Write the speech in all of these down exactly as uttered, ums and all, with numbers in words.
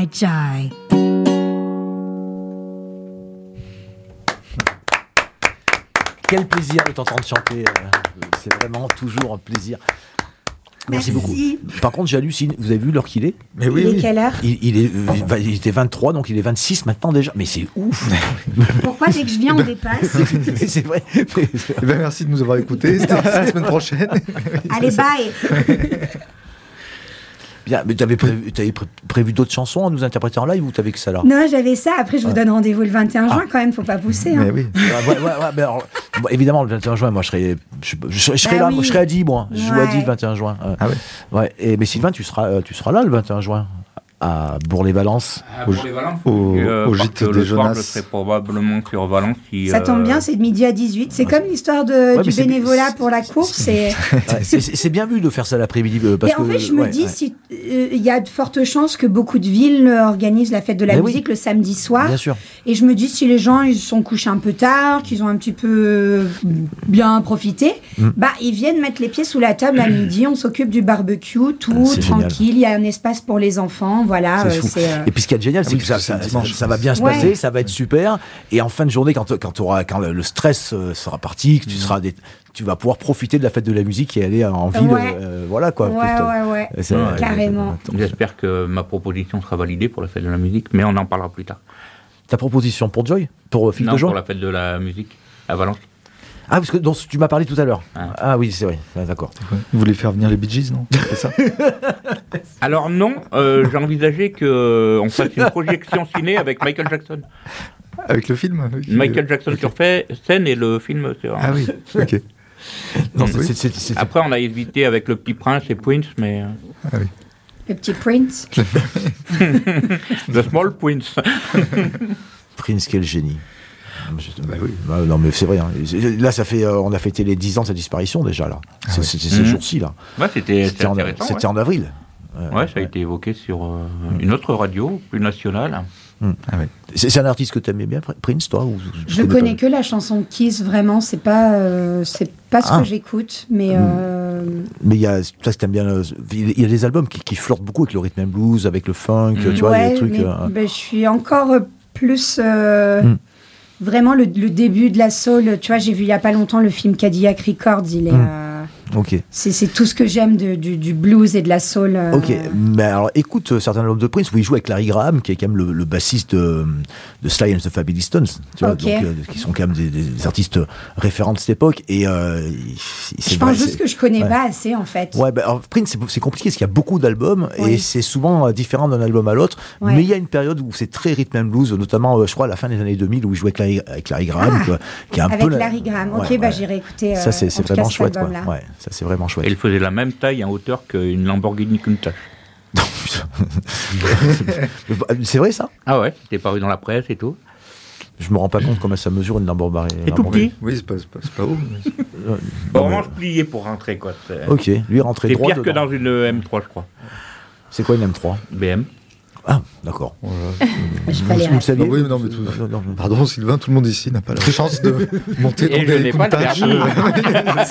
Jai. Quel plaisir de t'entendre chanter. C'est vraiment toujours un plaisir. Merci, Merci beaucoup. Par contre, j'hallucine. Vous avez vu l'heure qu'il est ? Mais oui, il est oui. quelle heure ? il, il, est, il était vingt-trois, donc il est vingt-six maintenant déjà. Mais c'est ouf. Pourquoi dès que je viens, on dépasse ? Mais c'est vrai. Eh ben, merci de nous avoir écoutés. C'était la semaine prochaine. Allez, bye. Bien, mais tu avais prévu, t'avais pré- prévu d'autres chansons à nous interpréter en live ou tu avais que ça là ? Non, j'avais ça. Après, je vous Ouais. donne rendez-vous le vingt et un juin Ah. quand même. Faut pas pousser. Hein. Mais oui. Ouais, ouais, ouais, ouais, mais alors, bon, évidemment, le vingt et un juin, moi je serai, je, je, je serai Bah là, oui. moi, je serai à Die, moi. Je joue à Ouais. Die le vingt et un juin. Euh, Ah ouais. ouais. Et, mais Sylvain, tu seras, euh, tu seras là le vingt et un juin à Bourg-les-Valence. Ah, Au- pour les Valences, au- euh, au parce gîte que des le soir, Jonas. je serai probablement sur Valence. Si, Ça tombe euh, bien, c'est de midi à dix-huit. C'est comme l'histoire de, Ouais, du mais c'est- bénévolat c'est- pour la course. Et... Ouais, c'est, c'est- c'est bien vu de faire ça l'après-midi. euh, Parce Mais en que, fait, je me ouais, dis, ouais. si il y a de fortes chances que beaucoup de villes euh, organisent la fête de la Mais oui. musique le samedi soir. Bien sûr. Et je me dis, si les gens ils sont couchés un peu tard, qu'ils ont un petit peu euh, bien profité, Mm. bah ils viennent mettre les pieds sous la table à midi. On s'occupe du barbecue, tout Ah, c'est tranquille. Il y a un espace pour les enfants, voilà. C'est euh, fou. c'est, euh, Et puis ce qui est génial, c'est oui, que ça, parce que ça, c'est dimanche. ça va bien se Ouais. passer, ça va être super. Et en fin de journée, quand, quand, t'auras- quand le, le stress euh, sera parti, que tu, seras des- tu vas pouvoir profiter de la fête de la musique et aller en ville. Ouais. euh, voilà quoi. ouais, Plutôt. ouais, ouais, C'est- Ouais, carrément. J'espère que ma proposition sera validée pour la fête de la musique, mais on en parlera plus tard. Ta proposition pour Joy, pour euh, Phil Non, de Joie. pour la fête de la musique à Valence. Ah, parce que dont tu m'as parlé tout à l'heure. Ah. Ah oui, c'est vrai. Ah, d'accord. Vous voulez faire venir les Bee Gees, non ? C'est ça ? Alors non, euh, j'ai envisagé qu'on fasse une projection ciné avec Michael Jackson. Avec le film avec- Michael Jackson sur fait, scène et le film sur... Ah oui, ok. Non, Oui. c'est- c'est- c'est- Après, on a hésité avec Le Petit Prince et Prince, mais... euh, Ah oui. Le petit Prince. The Small Prince. Prince, quel génie. Je- Bah oui. Bah, non mais c'est vrai. hein. Là, ça fait, euh, on a fêté les dix ans de sa disparition déjà là. C'est, ouais. c'est- c'est ces Mhm. jours-ci là. Ouais, c'était C'était, en, intéressant. c'était en avril. Euh, Ouais, ça a été évoqué sur euh, une autre radio, plus nationale. Ah oui. C'est, c'est un artiste que tu aimais bien, Prince, toi ou, tu Je connais pas que la chanson Kiss, vraiment. C'est pas, euh, c'est pas ce Ah. que j'écoute, mais. euh, Mais il y a, ça, que t'aimes bien. euh, Il y a des albums qui, qui flirtent beaucoup avec le rhythm and blues, avec le funk, Mhm. tu vois, ouais, des trucs. mais, euh, ben, je suis encore euh, plus. euh, Mm. Vraiment le, le début de la soul. Tu vois, j'ai vu il y a pas longtemps le film Cadillac Records. Il est. Mm. euh, Ok. c'est, c'est tout ce que j'aime de- du, du blues et de la soul. euh, Ok, mais alors écoute euh, certains albums de Prince où il joue avec Larry Graham, qui est quand même le, le bassiste de, de Sly and the Fabulous Stones, tu vois, Ok. donc, euh, qui sont quand même des, des artistes référents de cette époque. Et euh, il- c'est Je vrai, pense juste c'est- que je connais ouais. pas assez en fait. Ouais, bah, alors, Prince, c'est, c'est compliqué parce qu'il y a beaucoup d'albums Oui. et c'est souvent euh, différent d'un album à l'autre. Ouais. Mais il y a une période où c'est très rhythm and blues, notamment, euh, je crois, à la fin des années deux mille, où il jouait avec Larry, avec Larry Graham, Ah, quoi, qui est un Avec peu la- Larry Graham. Ok, Ouais, bah ouais. j'irai écouter. Ça, c'est, euh, c'est en tout vraiment cas, cet chouette, quoi. album-là. Ouais, ça, c'est vraiment chouette. Et il faisait la même taille en hauteur qu'une Lamborghini Countach. C'est vrai, ça? Ah ouais, c'était paru dans la presse et tout. Je me rends pas compte comment ça mesure une Lamborghini. Et tout petit. Oui, c'est pas, c'est pas, c'est pas haut. mais- Non, Bon, mais- vraiment plié pour rentrer, quoi. C'est, Ok, lui rentrer c'est droit pire que dedans. dans une M trois, je crois. C'est quoi une M trois? B M. Ah, d'accord. Voilà. J'ai pas les Vous le rêves. saviez? Non, oui, non, mais tout- Non, non, non. Pardon, Sylvain, tout le monde ici n'a pas la chance de monter dans Et je des n'ai pas le Countach. permis.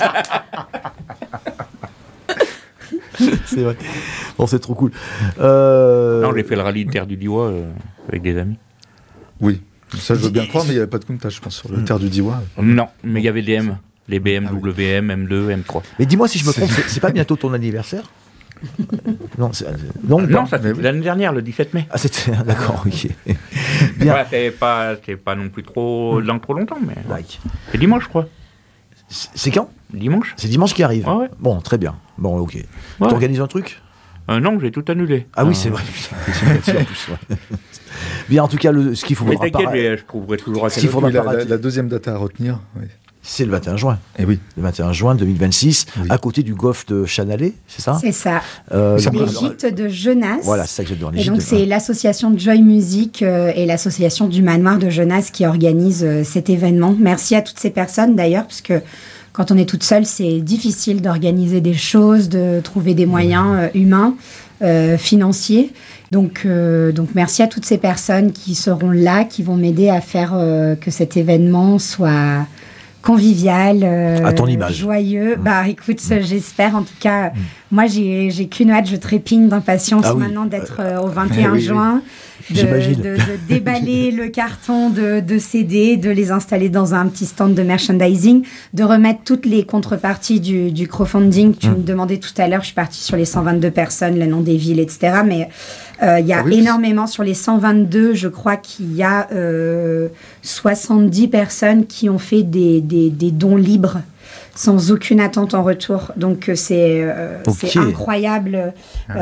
C'est vrai. Bon, c'est trop cool. Euh... Non, j'ai fait le rallye de Terre du Diois euh, avec des amis. Oui, ça je veux bien croire, mais il n'y avait pas de Countach, je pense, sur le terre du Diois. Non, mais il y avait des M. Les B M W M, M deux, M trois. Mais dis-moi si je me trompe, c'est, c'est pas bientôt ton anniversaire? Non, c'est... non, Non, pas. ça c'était l'année dernière, le dix-sept mai. Ah, c'était... D'accord, ok. Bien. Voilà, c'est pas, c'est pas non plus trop, dans trop longtemps, mais Ouais. c'est dimanche, je crois. C'est c'est quand? Dimanche. C'est dimanche qui arrive. Ouais, ouais. Bon, très bien. Bon, ok. Ouais. T'organises un truc? Euh, non, j'ai tout annulé. Ah oui, Euh, c'est vrai. Putain, c'est gentil, en plus, ouais. Bien, en tout cas, le, ce qu'il faut Mais faudra t'inquiète, pas- mais je trouverai toujours à Ce qu'il faudra Oui, la, pas la- rater, la deuxième date à retenir. Oui. c'est le vingt et un juin. Et oui. Le vingt et un juin deux mille vingt-six, Oui. à côté du golfe de Chanalé, c'est ça? C'est ça. Euh, Ça donc, me- Les gîtes de Genasse. Voilà, c'est ça que j'ai demandé. Et donc, c'est l'association Joy Music euh, et l'association du Manoir de Genasse qui organisent euh, cet événement. Merci à toutes ces personnes d'ailleurs, parce que quand on est toute seule, c'est difficile d'organiser des choses, de trouver des moyens euh, humains, euh, financiers. Donc, euh, donc, merci à toutes ces personnes qui seront là, qui vont m'aider à faire euh, que cet événement soit convivial, euh, À ton image. joyeux. Bah, écoute, j'espère en tout cas. Moi, j'ai, j'ai qu'une hâte, je trépigne d'impatience ah oui. maintenant d'être euh, au vingt et un juin, oui. de, de, de déballer le carton de, de C D, de les installer dans un petit stand de merchandising, de remettre toutes les contreparties du, du crowdfunding. Tu mmh. me demandais tout à l'heure, je suis partie sur les cent vingt-deux personnes, le nom des villes, et cetera. Mais il euh, y a ah oui, énormément, sur les cent vingt-deux, je crois qu'il y a euh, soixante-dix personnes qui ont fait des, des, des dons libres, sans aucune attente en retour. Donc, c'est, euh, okay. c'est incroyable.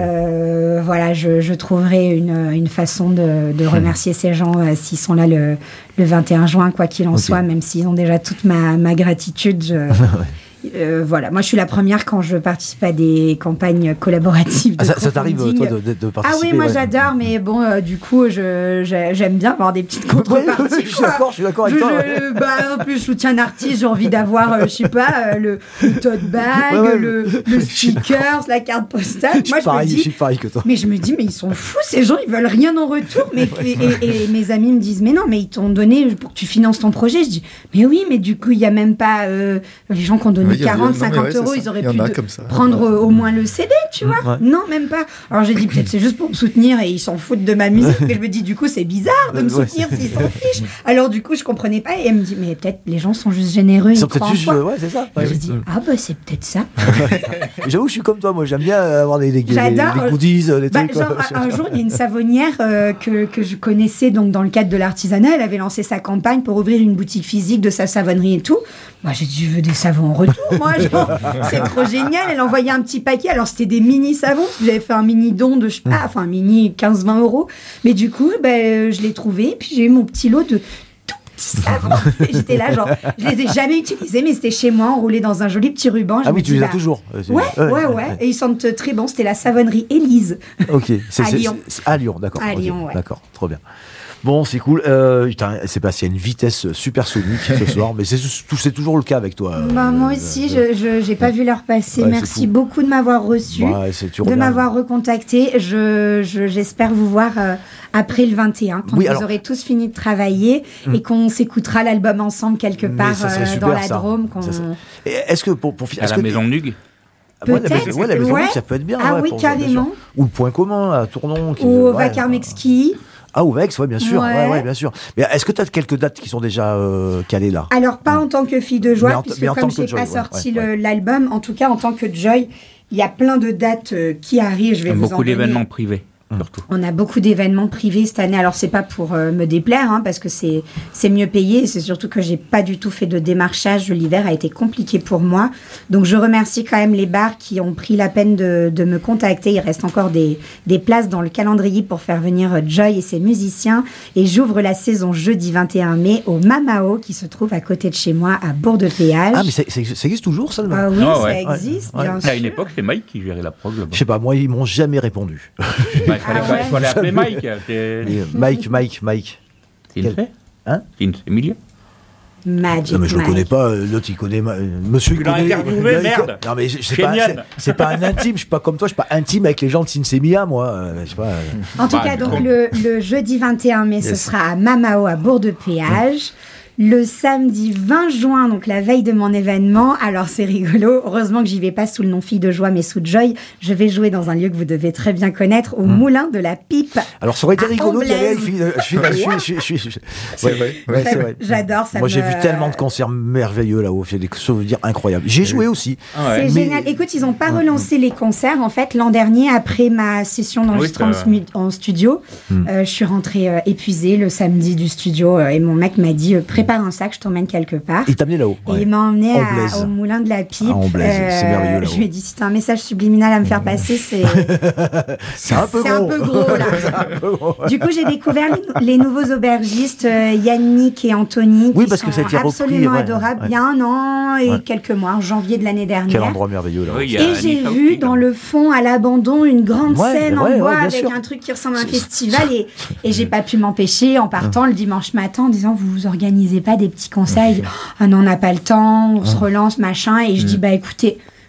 Euh, voilà, je, je trouverai une, une façon de, de remercier ces gens euh, s'ils sont là le, le vingt et un juin, quoi qu'il en okay. soit, même s'ils ont déjà toute ma, ma gratitude. Je, Euh, voilà, moi je suis la première quand je participe à des campagnes collaboratives de ah, ça, ça t'arrive toi de, de, de participer? Ah oui, moi ouais. j'adore, mais bon, euh, du coup, je, je, j'aime bien avoir des petites contreparties. Ouais, je suis d'accord, je suis d'accord avec je, toi. Je, bah, en plus, je soutiens un artiste, j'ai envie d'avoir, euh, je sais pas, euh, le, le tote bag, ouais, ouais, le, le sticker, la carte postale. Je moi, suis pareil, je me dis, je suis pareil que toi. Mais je me dis, mais ils sont fous, ces gens, ils veulent rien en retour. Mais, et, et, et mes amis me disent, mais non, mais ils t'ont donné pour que tu finances ton projet. Je dis, mais oui, mais du coup, il y a même pas euh, les gens qui ont donné oui, quarante, cinquante ouais, euros, ils auraient pu de, prendre ouais. au moins le C D, tu vois. Ouais. Non, même pas. Alors j'ai dit, peut-être c'est juste pour me soutenir et ils s'en foutent de ma musique. Mais je me dis, du coup, c'est bizarre de me soutenir ouais, s'ils s'en fichent. Alors du coup, je comprenais pas. Et elle me dit, mais peut-être les gens sont juste généreux. Ils sont peut-être juste, ouais, c'est ça. Ouais, j'ai dit, ah bah c'est peut-être ça. J'avoue, je suis comme toi. Moi, j'aime bien avoir des, des, des, des goodies, des bah, trucs. Genre, un jour, il y a une savonnière euh, que, que je connaissais donc dans le cadre de l'artisanat. Elle avait lancé sa campagne pour ouvrir une boutique physique de sa savonnerie et tout. Moi, j'ai dit, je veux des savons en retour, moi. Genre, c'est trop génial. Elle envoyait un petit paquet. Alors, c'était des mini savons. J'avais fait un mini don de, je sais pas, enfin, un mini quinze vingt euros. Mais du coup, ben, je l'ai trouvé. Puis, j'ai eu mon petit lot de tout petits savons. Et j'étais là, genre, je les ai jamais utilisés, mais c'était chez moi, enroulé dans un joli petit ruban. Je ah oui, tu les as bah, toujours. Ouais, ouais, ouais, ouais. Et ils sentent très bon. C'était la savonnerie Élise. Ok. C'est, à c'est, Lyon. C'est, c'est à Lyon, d'accord. À okay. Lyon, ouais. D'accord, trop bien. Bon, c'est cool. Euh, c'est passé à une vitesse supersonique ce soir, mais c'est, c'est toujours le cas avec toi. Bah, euh, moi aussi, euh, je n'ai pas vu l'heure passer. Ouais, merci beaucoup de m'avoir reçu, ouais, de bien. m'avoir recontacté. Je, je, j'espère vous voir euh, après le vingt et un, quand oui, vous alors... aurez tous fini de travailler mmh. et qu'on s'écoutera l'album ensemble quelque part euh, super, dans la ça. Drôme. Qu'on... Est-ce que pour, pour à la que... maison Nug Peut-être. Ouais, la maison, ouais, la maison ouais. ça peut être bien. Ah ouais, oui, pour, carrément. Ou le point commun à Tournon. Qui, Ou au ouais, Vacarme Exquis. Ah, au Vex, ouais, bien sûr. Ouais. Ouais, ouais, bien sûr. Mais est-ce que tu as quelques dates qui sont déjà euh, calées là? Alors, pas mmh. en tant que fille de joie, mais en, puisque mais en comme je n'ai pas ouais, sorti ouais, le, ouais. l'album, en tout cas, en tant que Joy, il y a plein de dates euh, qui arrivent. Je vais vous beaucoup en d'événements privés. Surtout. On a beaucoup d'événements privés cette année. Alors, c'est pas pour euh, me déplaire, hein, parce que c'est, c'est mieux payé. C'est surtout que j'ai pas du tout fait de démarchage. L'hiver a été compliqué pour moi. Donc, je remercie quand même les bars qui ont pris la peine de, de me contacter. Il reste encore des, des places dans le calendrier pour faire venir Joy et ses musiciens. Et j'ouvre la saison jeudi vingt et un mai au Mamao, qui se trouve à côté de chez moi, à Bourg-de-Péage. Ah, mais ça, ça existe toujours, ça, le Mamao? Oui, ah, ouais. ça existe, ouais. bien Ouais. sûr. À une époque, c'est Mike qui gérait la prog. Je sais pas, moi, ils m'ont jamais répondu. Il fallait, ah ouais. fallait appeler Mike. C'est... Mike, Mike, Mike. C'est une fait Hein C'est une Emilia Magic non mais je ne le connais pas, l'autre il connaît ma... monsieur tu il l'as connaît... interviewé, il... merde. Non mais c'est pas, c'est, c'est pas un intime, je suis pas comme toi, je suis pas intime avec les gens de Sinsémia moi, euh, je sais pas. En tout bah, cas donc le, le jeudi vingt et un mai yes. ce sera à Mamao à Bourg-de-Péage. Le samedi vingt juin, donc la veille de mon événement, alors c'est rigolo, heureusement que j'y vais pas sous le nom Fille de Joie mais sous Joy, je vais jouer dans un lieu que vous devez très bien connaître, au mmh. Moulin de la Pipe. Alors ça aurait été rigolo d'y aller, je suis je suis je suis c'est vrai, ouais, c'est vrai. J'adore ça. Moi me... j'ai vu tellement de concerts merveilleux là-haut, j'ai des souvenirs incroyables. J'ai joué aussi. Ah ouais. C'est mais... génial. Écoute, ils ont pas relancé mmh. les concerts en fait l'an dernier après ma session d'enregistrement oui, en studio. Mmh. Euh, je suis rentrée euh, épuisée le samedi du studio euh, et mon mec m'a dit euh, prépare un sac, je t'emmène quelque part. Il t'a amené là-haut. Et ouais. il m'a emmené à, au Moulin de la Pipe. Ah, en Blaise, euh, c'est merveilleux là-haut. Je lui ai dit, si t'as un message subliminal à me faire passer, c'est... c'est un peu c'est gros. Un peu gros là. un peu gros, ouais. Du coup, j'ai découvert les, les nouveaux aubergistes, euh, Yannick et Anthony, oui, qui parce sont que ça a été absolument repris, adorables. Ouais, ouais. Il y a un an et ouais. quelques mois, en janvier de l'année dernière. Quel endroit merveilleux là. Oui, et j'ai vu aussi, dans le fond, à l'abandon, une grande ouais, scène ouais, en bois ouais, avec sûr. un truc qui ressemble à un festival. Et, et j'ai pas pu m'empêcher, en partant le dimanche matin, en disant, vous vous organisez pas des petits conseils? Ah non, on n'a pas le temps, on se relance, machin. Et je dis, bah écoutez,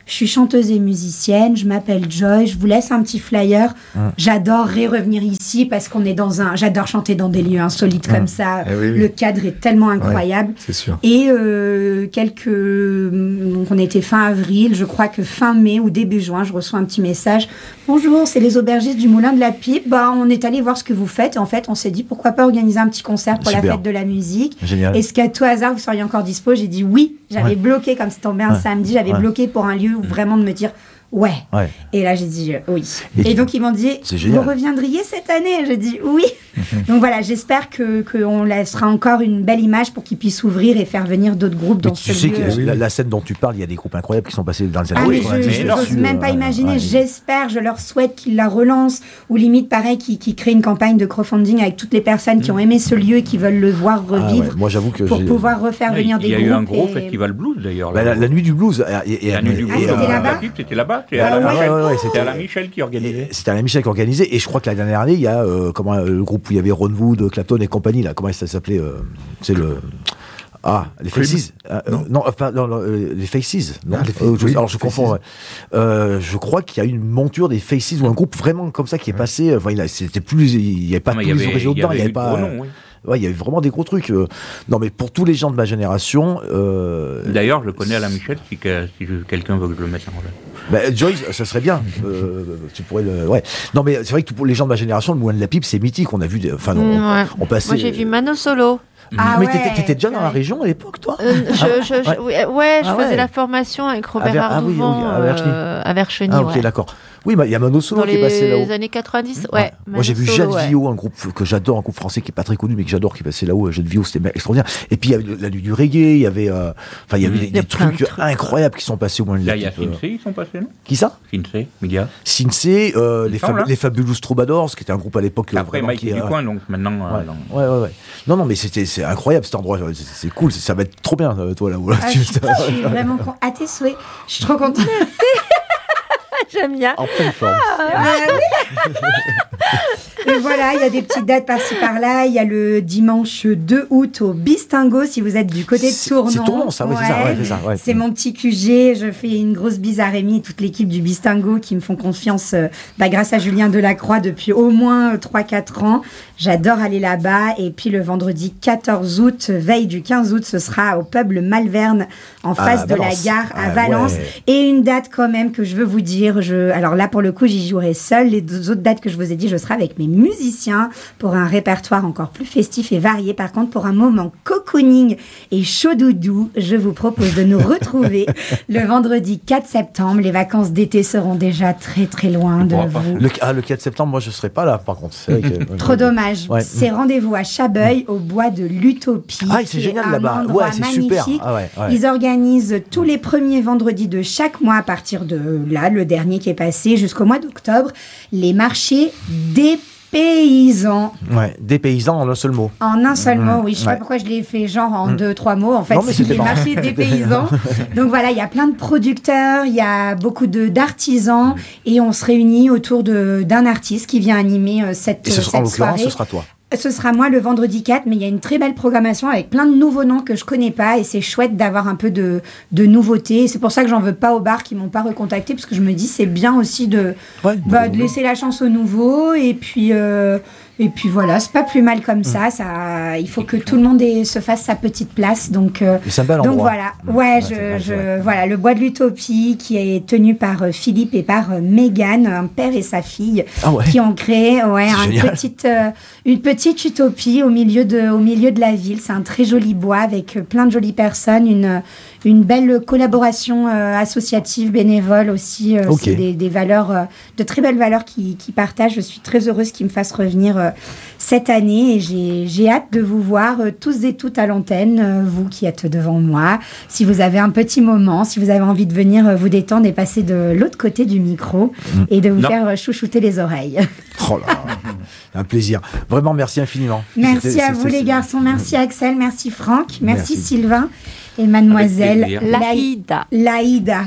Je suis chanteuse et musicienne, je m'appelle Joy, je vous laisse un petit flyer. Mmh. J'adorerais revenir ici parce qu'on est dans un... J'adore chanter dans des lieux insolites mmh. comme ça. Eh oui, oui. Le cadre est tellement incroyable. Ouais, c'est sûr. Et euh, quelques... Donc on était fin avril, je crois que fin mai ou début juin, je reçois un petit message. Bonjour, c'est les aubergistes du Moulin de la Pipe. Bah, on est allé voir ce que vous faites. Et en fait, on s'est dit pourquoi pas organiser un petit concert pour Super. La fête de la musique. Génial. Est-ce qu'à tout hasard, vous seriez encore dispo? J'ai dit oui. J'avais ouais. bloqué, comme c'est tombé un ouais. samedi, j'avais ouais. bloqué pour un lieu où vraiment de me dire ouais. ouais. Et là, j'ai dit euh, oui. Et, et donc, ils m'ont dit, vous reviendriez cette année? J'ai dit oui. Donc voilà, j'espère que qu'on laissera encore une belle image pour qu'ils puissent ouvrir et faire venir d'autres groupes dans ce lieu. Tu sais que la, la scène dont tu parles, il y a des groupes incroyables qui sont passés dans les années ah, quatre-vingt-dix. Je n'ose même pas imaginer. Ouais. J'espère, je leur souhaite qu'ils la relancent ou limite pareil, qu'ils, qu'ils créent une campagne de crowdfunding avec toutes les personnes qui ont aimé ce lieu et qui veulent le voir revivre. Ah ouais. Moi, j'avoue que pour j'ai... pouvoir refaire ouais, venir des groupes. Il y a eu un gros et... festival blues d'ailleurs. Bah, la, la nuit du blues. Et, et, la nuit du blues. Ah, c'était là-bas. C'était là-bas. C'était à la Michel. C'était à la Michel qui organisait. C'était à la Michel qui organisait. Et je crois que la dernière année, il y a comment le groupe où il y avait Ron Wood, Clapton et compagnie là. Comment ça s'appelait euh, c'est le ah les Faces euh, non. non enfin non, non, les Faces non ah, les euh, je, oui, alors je confonds ouais. euh, je crois qu'il y a eu une monture des Faces ou un groupe vraiment comme ça qui est ouais. passé enfin il a, c'était plus il y avait pas non, tous les originaux dedans il y avait pas nom, oui. Ouais, il y avait vraiment des gros trucs. Euh, non, mais pour tous les gens de ma génération. Euh... D'ailleurs, je le connais à la Michel, si, que, si je, quelqu'un veut que je le mette en relation. Bah, Joyce, ça serait bien. Euh, tu pourrais le. Ouais. Non, mais c'est vrai que pour les gens de ma génération, le Moulin de la Pipe, c'est mythique. On a vu. Enfin, on, ouais. on, on passait. Moi, j'ai vu Mano Solo. Ah mais ouais. t'étais, t'étais déjà dans la région à l'époque, toi euh, je, je, ah, je, ouais, ouais, je ah, faisais ouais. la formation avec Robert Ver, Ardouvant ah, oui, oui, euh, à Vercheny. Ah, ok, ouais. d'accord. Oui, il y a Mano Solo dans qui est passé là-haut. Dans les années quatre-vingt-dix, ouais. ouais. Moi, j'ai vu Jade ouais. Vio, un groupe que j'adore, un groupe français qui est pas très connu, mais que j'adore, qui est passé là-haut. Jade Vio, c'était extraordinaire. Et puis, il y avait la nuit du reggae, il y avait, enfin, euh, il y avait mmh. des, des trucs, trucs incroyables qui sont passés au moins de la. Là, il y a Sinsé, ils sont passés, non? Qui ça? Sinsé, Milia. Sinsé, euh, les, fab- les Fabulous Troubadours, qui était un groupe à l'époque. Après, Mike est du coin, donc maintenant. Ouais, ouais, ouais. Non, non, mais c'était, c'est incroyable cet endroit. C'est, c'est cool, ça va être trop bien, toi, là-haut. Ah, je, je suis vraiment con... à tes souhaits. Je suis trop contente. J'aime bien. En pleine forme. Ah, oui. Et voilà, il y a des petites dates par-ci par-là. Il y a le dimanche deux août au Bistingo, si vous êtes du côté de Tournon. C'est Tournon, ça, ouais, ouais, c'est ça. Ouais, c'est ça ouais. C'est mon petit Q G. Je fais une grosse bise à Rémi et toute l'équipe du Bistingo qui me font confiance euh, bah, grâce à Julien Delacroix depuis au moins trois quatre ans. J'adore aller là-bas. Et puis le vendredi quatorze août, veille du quinze août, ce sera au pub Le Malverne en face ah, de Valence. La gare à ah, Valence. Ouais. Et une date quand même que je veux vous dire. Je... Alors là, pour le coup, j'y jouerai seule. Les deux autres dates que je vous ai dit, je serai avec mes musiciens pour un répertoire encore plus festif et varié. Par contre, pour un moment cocooning et chaud doudou, je vous propose de nous retrouver le vendredi quatre septembre. Les vacances d'été seront déjà très très loin de vous. Le, ah, le quatre septembre, moi je ne serai pas là par contre. C'est vrai que, trop dommage. Ouais. C'est rendez-vous à Chabeuil, au bois de l'Utopie. Ah, c'est génial là-bas. Ouais, c'est magnifique. Super. Ah ouais, ouais. Ils organisent tous les premiers vendredis de chaque mois à partir de là, le dernier qui est passé, jusqu'au mois d'octobre, les marchés des paysans. Ouais, des paysans en un seul mot. En un seul mmh. mot, oui. Je ne sais ouais. pas pourquoi je l'ai fait genre en mmh. deux, trois mots. En fait, non, c'est les marrant. Marchés des paysans. Donc voilà, il y a plein de producteurs, il y a beaucoup de, d'artisans mmh. et on se réunit autour de, d'un artiste qui vient animer euh, cette, et ce sera, cette en soirée. Ce sera toi. Ce sera moi le vendredi quatre, mais il y a une très belle programmation avec plein de nouveaux noms que je connais pas et c'est chouette d'avoir un peu de, de nouveautés. Et c'est pour ça que j'en veux pas aux bars qui m'ont pas recontacté parce que je me dis c'est bien aussi de, ouais, bah, de laisser la chance aux nouveaux et puis euh, et puis voilà, c'est pas plus mal comme mmh. ça. Ça, il faut que tout le monde ait, se fasse sa petite place. Donc euh, c'est un bel donc endroit. voilà, ouais, ouais je, vrai, je ouais. voilà le bois de l'Utopie qui est tenu par euh, Philippe et par euh, Mégane, un père et sa fille ah ouais. qui ont créé ouais une petite euh, une petite petite utopie au milieu de, au milieu de la ville. C'est un très joli bois avec plein de jolies personnes, une, une belle collaboration euh, associative, bénévole aussi. Euh, okay. C'est des, des valeurs, euh, de très belles valeurs qui, qui partagent. Je suis très heureuse qu'ils me fassent revenir euh, cette année et j'ai, j'ai hâte de vous voir euh, tous et toutes à l'antenne, euh, vous qui êtes devant moi. Si vous avez un petit moment, si vous avez envie de venir euh, vous détendre et passer de l'autre côté du micro mmh. et de vous non. faire euh, chouchouter les oreilles. Oh là, un plaisir. Vraiment, merci infiniment. Merci c'était, à vous les garçons, merci Axel, merci Franck, merci, merci. Sylvain et mademoiselle Laïda. Laïda.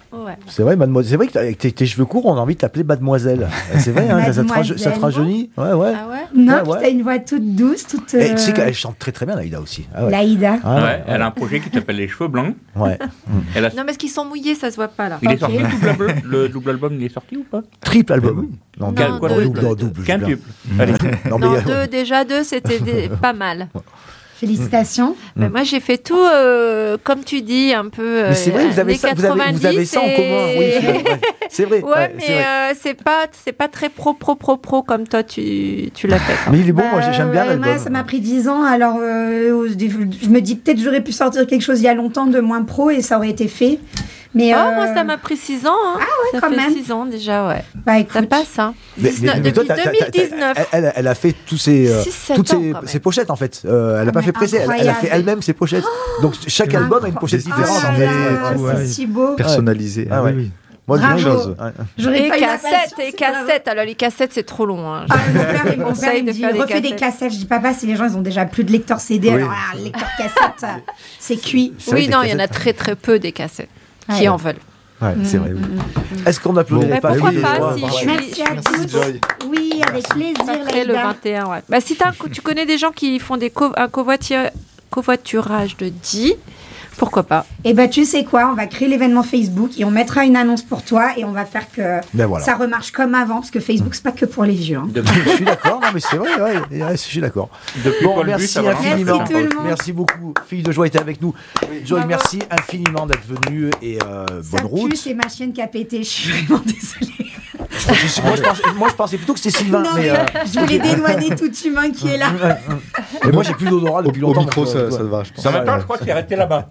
Ouais. C'est vrai, mademoiselle. C'est vrai que avec tes, tes cheveux courts, on a envie de t'appeler mademoiselle. C'est vrai, hein, ça, te raj- ça te rajeunit. Ouais, ouais. Ah ouais Non, Ouais, puis ouais. t'as une voix toute douce, toute. Et euh, tu sais qu'elle chante très très bien, Laïda aussi. Ah ouais. Laïda. Ah Ouais, ouais, elle a un projet qui s'appelle Les Cheveux Blancs. ouais. Elle a... Non, mais est-ce qu'ils sont mouillés, ça se voit pas là. Il est Ok. sorti le double, album, le double album, il est sorti ou pas? Triple album. Non, Quel- quoi, deux, double, deux, non, double. Quintuple. j'ai bien. Allez. Non, mais, Non, euh, deux, déjà deux, c'était des- pas mal. Félicitations. Mais moi, j'ai fait tout, euh, comme tu dis, un peu. mais c'est vrai, vous avez années ça, vous avez, vous avez ça en quatre-vingt-dix commun. et- Oui, c'est vrai. Ouais, c'est vrai. Ouais, ouais, mais c'est vrai. euh, c'est pas, c'est pas très pro, pro, pro, pro comme toi, tu, tu l'as fait. quand Mais même. il est bon, moi Bah, j'aime bien ouais, l'album. moi, ça m'a pris dix ans, alors euh, je me dis peut-être j'aurais pu sortir quelque chose il y a longtemps de moins pro et ça aurait été fait. Mais Oh, euh, moi, ça m'a pris six ans. Hein. Ah ouais, ça quand fait même. six ans déjà, ouais. bah Ça écoute, passe, hein. Mais- mais- mais toi, Depuis t'as- t'as- t'as- deux mille dix-neuf. Elle, elle- elle a fait tous ses, euh, six, sept toutes ans, ses, quand même. ses pochettes en fait. Euh, elle n'a Ah, pas mais fait presser, elle, elle a fait incroyable. elle-même ses pochettes. Donc chaque album a une pochette Des- oh différente. là en fait. là, Ouais, tout, ouais. c'est ouais. si beau. Personnalisé. Ah Ah ouais. oui, oui. Moi, je dis Bravo. une chose. Ouais. J'aurais Et pas eu la cassettes, patience, et c'est pas vrai. cassettes. Alors, les cassettes, c'est trop long. Hein. Ah, mon père, il- mon père, Essaye il me de dit faire des refais des cassettes. cassettes. Je dis papa, si les gens ils ont déjà plus de lecteur C D, Oui. alors ah, le lecteur cassette, euh, c'est cuit. C'est vrai Oui, que non, les il y en a cassettes- très très peu des cassettes qui Ouais. en veulent. Ouais, c'est vrai. oui. Est-ce qu'on Bon, applaudit Mais pas pourquoi les pas, trois si Ouais. je suis- Merci à Merci, tous. Joy. Oui, avec plaisir, Après le Laïda. vingt et un, ouais. Bah, si t'as un co- tu connais des gens qui font des co- un covoitur- covoiturage de dix, pourquoi pas. Et bah tu sais quoi, on va créer l'événement Facebook et on mettra une annonce pour toi et on va faire que Ben voilà. ça remarche comme avant parce que Facebook c'est pas que pour les vieux. hein. Depuis, Je suis d'accord, non mais c'est vrai, ouais, ouais, je suis d'accord. depuis Bon, Paul merci Bus, ça va infiniment. Merci tout le monde. Merci beaucoup. Fille de Joie était avec nous. Joy, Bravo. merci infiniment d'être venue et euh, Ça bonne route. pue, c'est ma chienne qui a pété, je suis vraiment désolée. Je suis- moi, je pensais, moi, je pensais plutôt que c'était Sylvain. non mais, mais euh, je voulais dédouaner tout humain qui est là. mais moi, j'ai plus d'odorat Au, depuis au longtemps. micro, donc, ça, euh, ça va, je pense. En même temps, je crois qu'il est resté là-bas.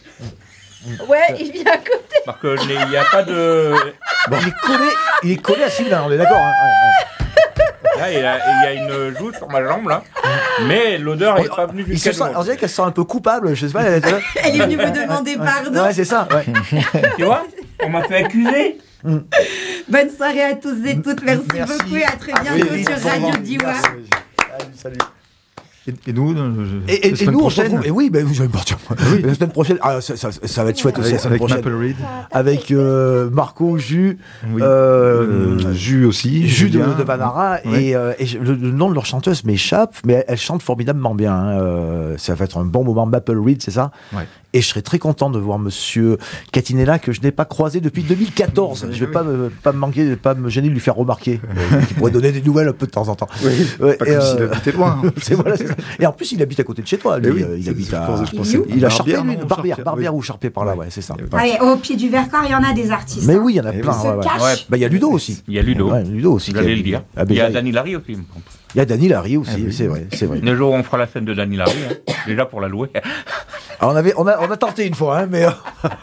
Ouais, il vient à côté. Parce qu'il n'y a pas de. Bon, il est collé, il est collé à Sylvain, on est d'accord. Hein, ouais, Là, il y a, il y a une joue sur ma jambe, là. Mais l'odeur ouais. n'est pas venue Il jusqu'à se sent, on nous. dirait qu'elle se sent un peu coupable, je sais pas. Elle, elle- Elle est venue me demander pardon. ouais, c'est ça. Ouais. Tu vois? On m'a fait accuser. Bonne soirée à tous et toutes. Merci, Merci. beaucoup et à très bientôt Oui, sur bon Radio vent. Diwa. Merci. Salut, salut. Et, et nous, euh, je- Et, et- la et semaine nous, on se prochaine, retrouve. Et oui, ben, vous allez partir. La semaine prochaine, ah, ça, ça- ça va être chouette aussi la avec, semaine avec prochaine. Maple Reed. Avec euh, Marco, Jus, Oui. euh, Euh, Jus aussi. Jus de, Julien. de Vanara. Ouais. Et, euh, et je- le, le nom de leur chanteuse m'échappe, mais elle, elle chante formidablement bien. hein. Euh, ça va être un bon moment. Maple Reed, c'est ça? Ouais. Et je serais très content de voir monsieur Catinella, que je n'ai pas croisé depuis deux mille quatorze. Je vais Oui. pas me, pas me manquer, pas me gêner de lui faire remarquer. Euh, qui pourrait donner des nouvelles un peu de temps en temps. Oui, Ouais, pas et, comme s'il euh, habitait loin. c'est, voilà, c'est ça. Et en plus, il habite à côté de chez toi. Lui, Mais oui, Euh, il c'est- habite je à. pensais- je Il pensais- est où Il a Barbière, Charpé, lui, non, Barbière, Charpière, Barbière oui. ou Charpé par là, ouais, c'est ça. Oui. Ouais. Allez, au pied du Vercors, il y en a des artistes. Mais hein. oui, il y en a Et plein. oui. ouais, ouais. Se cache. Ouais. Bah, il y a Ludo aussi. Il y a Ludo. Ouais, Ludo aussi. J'allais qui le dire. Ah, ben, Il y a il y a- Dany Larry aussi, il me semble. Il y a Dany Larry aussi, Ah oui. c'est vrai, c'est vrai. Le jour où on fera la scène de Dany Larry, hein, déjà pour la louer. Alors, on, avait, on, a, on a tenté une fois, hein, mais. euh,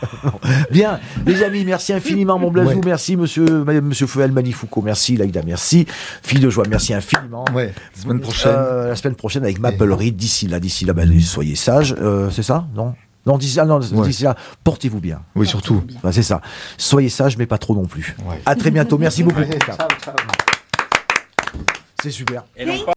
Bien, les amis, merci infiniment, mon Blazou, Ouais. merci, monsieur, monsieur Fouel Manifoucault, merci, Laïda, merci. Fille de Joie, merci infiniment. Ouais, semaine prochaine. Euh, la semaine prochaine avec Maple Reed. D'ici là, d'ici là, ben, soyez sages, euh, c'est ça? Non? Non, d'ici, ah, non, Ouais. d'ici là, portez-vous bien. Oui, surtout. Enfin, c'est ça. Soyez sages, mais pas trop non plus. Ouais. À très bientôt. Merci beaucoup. Ouais. C'est super. Et non pas